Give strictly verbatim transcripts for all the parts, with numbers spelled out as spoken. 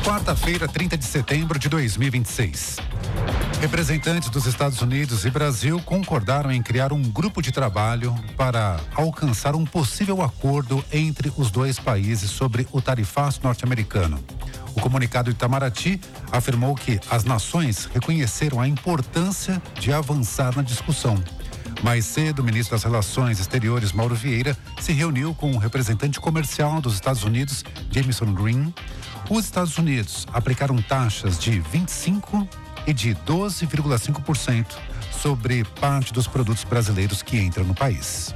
Quarta-feira, trinta de setembro de dois mil e vinte e seis. Representantes dos Estados Unidos e Brasil concordaram em criar um grupo de trabalho para alcançar um possível acordo entre os dois países sobre o tarifaço norte-americano. O comunicado de Itamaraty afirmou que as nações reconheceram a importância de avançar na discussão. Mais cedo, o ministro das Relações Exteriores, Mauro Vieira, se reuniu com o representante comercial dos Estados Unidos, Jamieson Green. Os Estados Unidos aplicaram taxas de vinte e cinco por cento e de doze vírgula cinco por cento sobre parte dos produtos brasileiros que entram no país.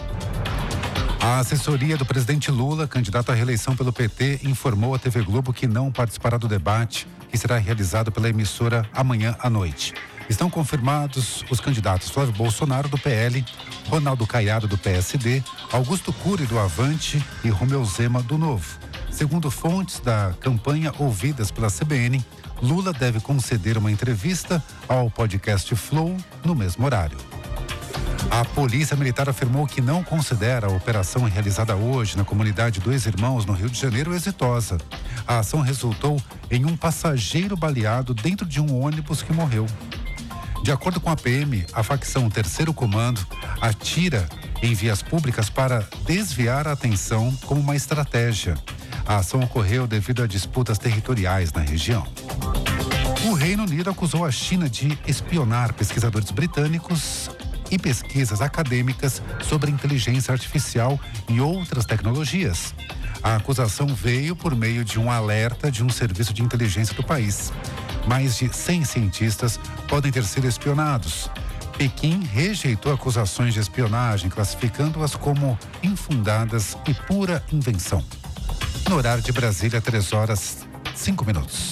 A assessoria do presidente Lula, candidato à reeleição pelo P T, informou à T V Globo que não participará do debate que será realizado pela emissora amanhã à noite. Estão confirmados os candidatos Flávio Bolsonaro, do P L, Ronaldo Caiado, do P S D, Augusto Cury, do Avante e Romeu Zema, do Novo. Segundo fontes da campanha ouvidas pela C B N, Lula deve conceder uma entrevista ao podcast Flow no mesmo horário. A Polícia Militar afirmou que não considera a operação realizada hoje na comunidade Dois Irmãos, no Rio de Janeiro, exitosa. A ação resultou em um passageiro baleado dentro de um ônibus que morreu. De acordo com a P M, a facção Terceiro Comando atira em vias públicas para desviar a atenção como uma estratégia. A ação ocorreu devido a disputas territoriais na região. O Reino Unido acusou a China de espionar pesquisadores britânicos e pesquisas acadêmicas sobre inteligência artificial e outras tecnologias. A acusação veio por meio de um alerta de um serviço de inteligência do país. Mais de cem cientistas podem ter sido espionados. Pequim rejeitou acusações de espionagem, classificando-as como infundadas e pura invenção. No horário de Brasília, três horas, cinco minutos.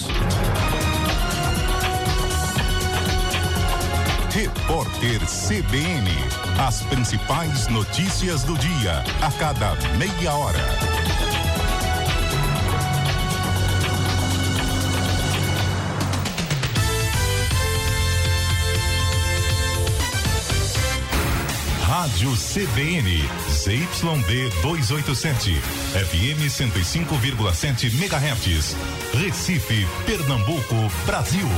Repórter C B N. As principais notícias do dia, a cada meia hora. Rádio C B N, Z Y D duzentos e oitenta e sete, F M cento e cinco vírgula sete megahertz, Recife, Pernambuco, Brasil.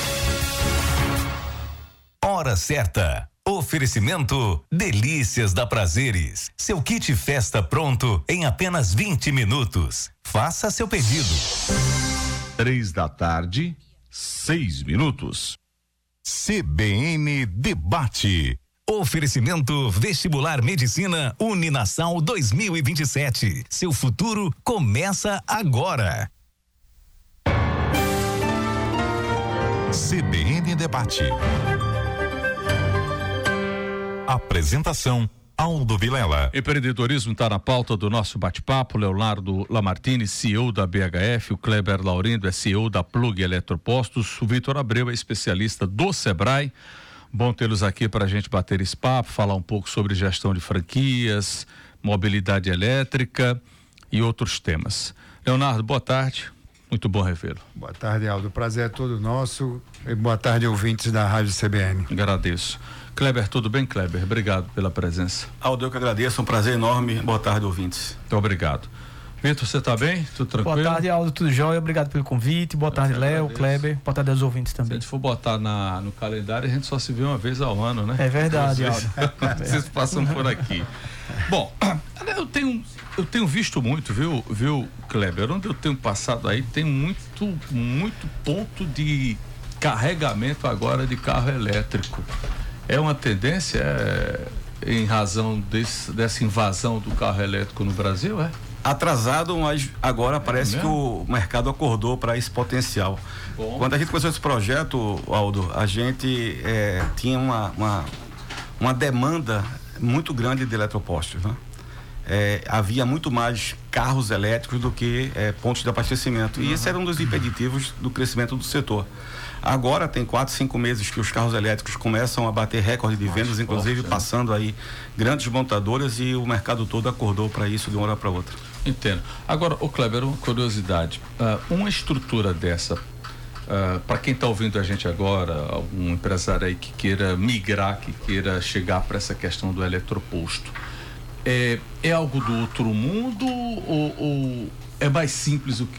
Hora certa. Oferecimento Delícias da Prazeres. Seu kit festa pronto em apenas vinte minutos. Faça seu pedido. Três da tarde, seis minutos. C B N Debate. Oferecimento Vestibular Medicina Uninasal dois mil e vinte e sete. Seu futuro começa agora. C B N Debate. Apresentação: Aldo Vilela. Empreendedorismo está na pauta do nosso bate-papo. Leonardo Lamartine, C E O da B H F, o Kleber Laurindo é C E O da Plug Eletropostos, o Vitor Abreu é especialista do Sebrae. Bom tê-los aqui para a gente bater esse papo, falar um pouco sobre gestão de franquias, mobilidade elétrica e outros temas. Leonardo, boa tarde. Muito bom revê-lo. Boa tarde, Aldo. O prazer é todo nosso. E boa tarde, ouvintes da Rádio C B N. Agradeço. Kleber, tudo bem, Kleber? Obrigado pela presença. Aldo, eu que agradeço. Um prazer enorme. Boa tarde, ouvintes. Muito obrigado. Vitor, você está bem? Tudo tranquilo? Boa tarde, Aldo. Tudo jóia? Obrigado pelo convite. Boa tarde, Léo, Kleber. Boa tarde aos ouvintes também. Se a gente for botar na, no calendário, a gente só se vê uma vez ao ano, né? É verdade, Aldo. Vocês passam por aqui. Bom, eu tenho, eu tenho visto muito, viu, viu, Kleber? Onde eu tenho passado aí, tem muito, muito ponto de carregamento agora de carro elétrico. É uma tendência é, em razão desse, dessa invasão do carro elétrico no Brasil, é? Atrasado, mas agora parece é que o mercado acordou para esse potencial. Bom. Quando a gente começou esse projeto, Aldo, a gente é, tinha uma, uma, uma demanda muito grande de eletropostos, né? É, havia muito mais carros elétricos do que é, pontos de abastecimento. Uhum. E esse era um dos impeditivos do crescimento do setor. Agora tem quatro, cinco meses que os carros elétricos começam a bater recorde de vendas, mais inclusive forte, passando aí grandes montadoras, e o mercado todo acordou para isso de uma hora para outra. Entendo. Agora, ô Kleber, uma curiosidade, uh, uma estrutura dessa, uh, para quem está ouvindo a gente agora, algum empresário aí que queira migrar, que queira chegar para essa questão do eletroposto, é, é algo do outro mundo ou, ou é mais simples o que